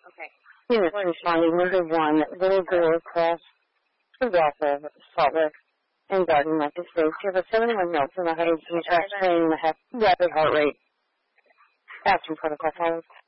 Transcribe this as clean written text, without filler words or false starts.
Okay. Units responding, number 1, Little Door Cross, south of Salt Lake and Garden, United States. You have a 71 notes in the high track saying rapid heart rate. Aspirin protocol followed.